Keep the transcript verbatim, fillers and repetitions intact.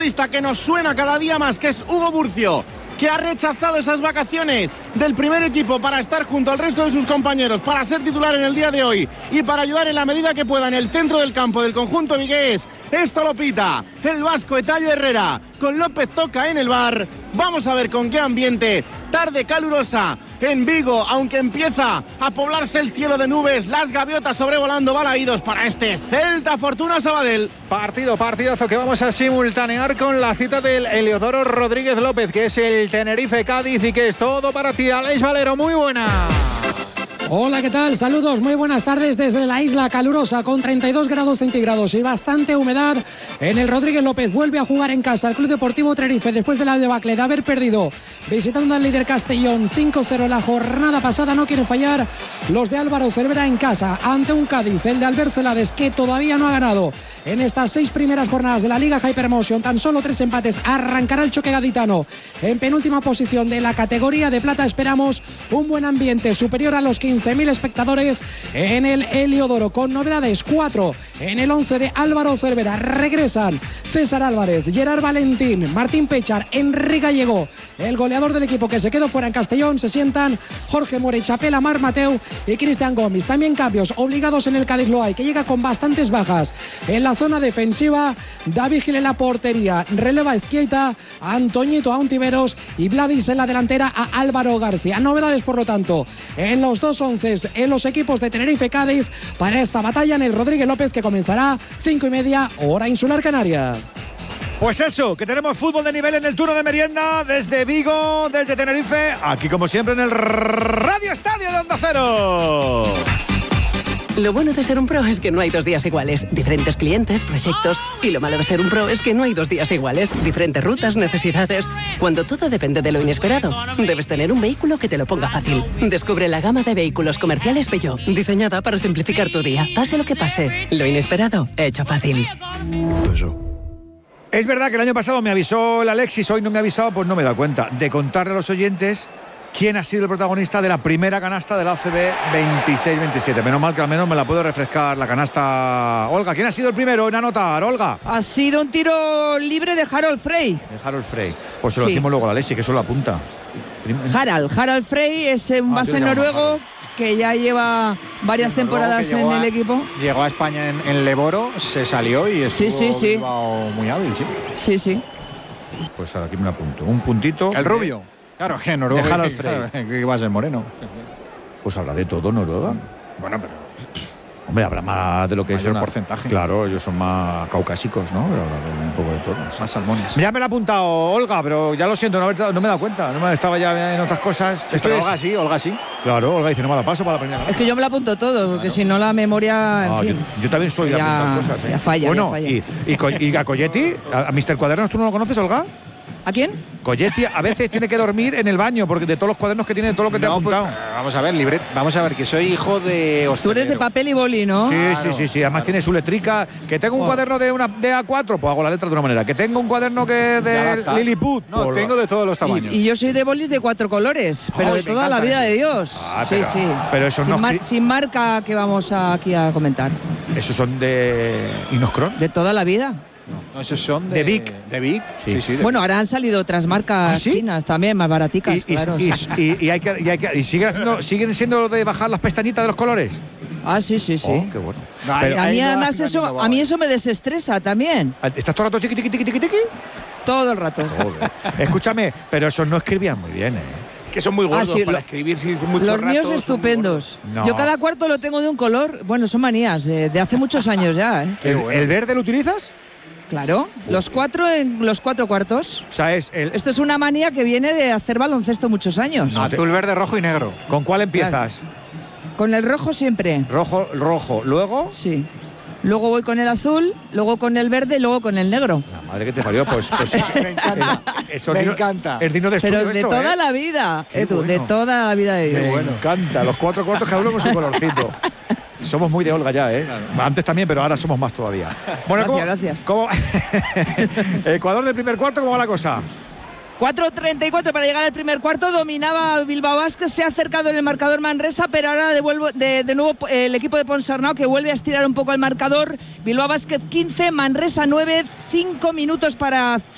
Que nos suena cada día más, que es Hugo Burcio, que ha rechazado esas vacaciones del primer equipo para estar junto al resto de sus compañeros, para ser titular en el día de hoy y para ayudar en la medida que pueda en el centro del campo del conjunto vigués. Esto lo pita el vasco Etallo Herrera, con López Toca en el bar. Vamos a ver con qué ambiente. Tarde calurosa en Vigo, aunque empieza a poblarse el cielo de nubes, las gaviotas sobrevolando balaídos para este Celta Fortuna Sabadell. Partido, partidazo que vamos a simultanear con la cita del Heliodoro Rodríguez López, que es el Tenerife Cádiz y que es todo para ti, Aleix Valero. Muy buena. Hola, ¿qué tal? Saludos, muy buenas tardes desde la isla calurosa con treinta y dos grados centígrados y bastante humedad en el Rodríguez López. Vuelve a jugar en casa el Club Deportivo Tenerife después de la debacle de haber perdido visitando al líder Castellón cinco cero la jornada pasada. No quieren fallar los de Álvaro Cervera en casa ante un Cádiz, el de Albert Celades, que todavía no ha ganado en estas seis primeras jornadas de la Liga Hypermotion. Tan solo tres empates. Arrancará el choque gaditano en penúltima posición de la categoría de plata. Esperamos un buen ambiente superior a los quince mil espectadores en el Heliodoro, con novedades. Cuatro en el once de Álvaro Cervera. Regresan César Álvarez, Gerard Valentín, Martín Pechar, Enrique Gallego, el goleador del equipo que se quedó fuera en Castellón. Se sientan Jorge More, Chapela, Mar Mateu y Cristian Gómez. También cambios obligados en el Cádiz Loay, que llega con bastantes bajas en la zona defensiva. David Gil en la portería, releva Izquierda, Antoñito Auntiveros y Vladis en la delantera a Álvaro García. Novedades, por lo tanto, en los dos once en los equipos de Tenerife Cádiz para esta batalla en el Rodríguez López, que comenzará cinco y media hora insular canaria. Pues eso, que tenemos fútbol de nivel en el turno de merienda desde Vigo, desde Tenerife, aquí como siempre en el Radio Estadio de Onda Cero. Lo bueno de ser un pro es que no hay dos días iguales. Diferentes clientes, proyectos. Y lo malo de ser un pro es que no hay dos días iguales. Diferentes rutas, necesidades. Cuando todo depende de lo inesperado, debes tener un vehículo que te lo ponga fácil. Descubre la gama de vehículos comerciales Peugeot, diseñada para simplificar tu día. Pase lo que pase, lo inesperado, hecho fácil. Es verdad que el año pasado me avisó el Alexis, hoy no me ha avisado, pues no me he dado cuenta. De contarle a los oyentes quién ha sido el protagonista de la primera canasta del A C B veintiséis veintisiete. Menos mal que al menos me la puedo refrescar la canasta. Olga, ¿quién ha sido el primero en anotar, Olga? Ha sido un tiro libre de Harold Frey. De Harold Frey. Pues se lo sí. decimos luego a la Alexis, que eso lo apunta. Harald, Harald Frey es un base ah, noruego que ya lleva varias temporadas en el a, equipo. Llegó a España en, en Leboro, se salió y estuvo sí, sí, sí. muy hábil, sí. Sí, sí. Pues aquí me lo apunto. Un puntito. El rubio. Claro, que Noruega. De Harold Frey. Claro, que iba a ser moreno. Pues habla de todo Noruega. Bueno, pero... Hombre, habrá más de lo que es el porcentaje. Claro, ellos son más caucásicos, ¿no? Pero un poco de todo. Más salmones. Ya me lo ha apuntado Olga, pero ya lo siento, no, no me he dado cuenta. No me estaba ya en otras cosas. Sí, pero Olga sí, Olga sí. Claro, Olga dice, no me la paso para la primera. Es que yo me lo apunto todo, porque claro. Si no la memoria, en no, fin. Yo, yo también soy de ya, apuntar cosas. ¿eh? Ya falla, bueno, ya falla. Y, y, y a Colletti, a, a mister Cuadernos, ¿tú no lo conoces, Olga? ¿A quién? Colletti a veces tiene que dormir en el baño porque de todos los cuadernos que tiene, de todo lo que te no, ha apuntado. Pues, vamos a ver, libret, vamos a ver, que soy hijo de hostelero. Tú eres de papel y boli, ¿no? Sí, claro, sí, sí, sí. Además claro. Tiene su letrica. Que tengo un oh. cuaderno de una de A cuatro, pues hago la letra de una manera. Que tengo un cuaderno que es de Lilliput. No, pues tengo de todos los tamaños. Y, y yo soy de bolis de cuatro colores, pero oh, de toda la vida eso. de Dios. Ah, sí, pero, sí. Pero eso sin, no mar, sin marca que vamos a, aquí a comentar. ¿Esos son de Inoscron? De toda la vida. No, esos son de, de Vic. De Vic. Sí. Sí, sí, de bueno, Vic. ahora han salido otras marcas ¿Ah, sí? chinas también, más baraticas, y, claro. Y, y, y, y, hay que, y, hay que, y siguen, haciendo, siguen siendo de bajar las pestañitas de los colores. Ah, sí, sí, sí. Oh, qué bueno. No, pero, a mí además no, eso, no a mí eso me desestresa también. ¿Estás todo el rato chiqui, tiqui, tiqui, tiqui, tiqui? Todo el rato. Joder. Escúchame, pero esos no escribían muy bien, ¿eh? Que son muy gordos ah, sí, para lo, escribir si es mucho Los rato, míos estupendos. No. Yo cada cuarto lo tengo de un color. Bueno, son manías de, de hace muchos años ya, ¿eh? ¿El, bueno. ¿El verde lo utilizas? Claro, los cuatro en los cuatro cuartos. O sea, es el... Esto es una manía que viene de hacer baloncesto muchos años. No, azul, verde, rojo y negro. ¿Con cuál empiezas? Claro. Con el rojo siempre. Rojo, rojo. ¿Luego? Sí. Luego voy con el azul, luego con el verde y luego con el negro. La madre que te parió, pues... pues me encanta, eso me dino, encanta. Es digno de estudio. Pero de esto, toda ¿eh? la vida, Qué Edu, bueno. de toda la vida de Dios. Me bueno. encanta, los cuatro cuartos cada uno con su colorcito. Somos muy de Olga ya, ¿eh? Claro. Antes también, pero ahora somos más todavía. Bueno, gracias, ¿cómo, gracias. ¿cómo Ecuador del primer cuarto, ¿cómo va la cosa? cuatro treinta y cuatro para llegar al primer cuarto, dominaba Bilbao Basket, se ha acercado en el marcador Manresa, pero ahora devuelvo de, de nuevo el equipo de Ponsarnau que vuelve a estirar un poco el marcador. Bilbao Basket quince, Manresa nueve, cinco minutos para